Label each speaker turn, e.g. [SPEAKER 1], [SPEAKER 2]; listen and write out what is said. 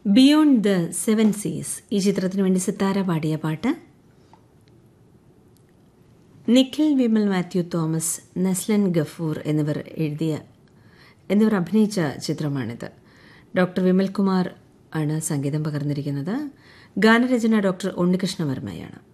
[SPEAKER 1] Beyond the seven Cs ഈ ചിത്രത്തിന് വേണ്ടി സിത്താര പാടിയ പാട്ട്. നിഖിൽ വിമൽ മാത്യു തോമസ്, നസ്ലൻ ഗഫൂർ എന്നിവർ അഭിനയിച്ച ചിത്രമാണിത്. ഡോക്ടർ വിമൽകുമാർ ആണ് സംഗീതം പകർന്നിരിക്കുന്നത്. ഗാനരചന ഡോക്ടർ ഉണ്ണികൃഷ്ണവർമ്മയാണ്.